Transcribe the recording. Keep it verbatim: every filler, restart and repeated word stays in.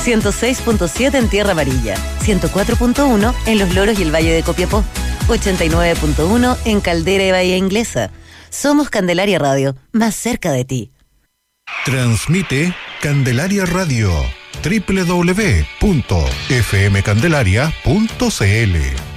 ciento seis punto siete en Tierra Amarilla, ciento cuatro punto uno en Los Loros y el Valle de Copiapó, ochenta y nueve punto uno en Caldera y Bahía Inglesa. Somos Candelaria Radio, más cerca de ti. Transmite Candelaria Radio, doble u doble u doble u punto f m candelaria punto c l.